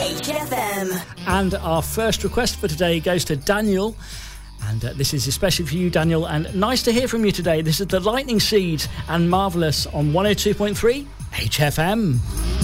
HFM. And our first request for today goes to Daniel. And this is especially for you, Daniel. And nice to hear from you today. This is the Lightning Seeds and Marvellous on 102.3 HFM.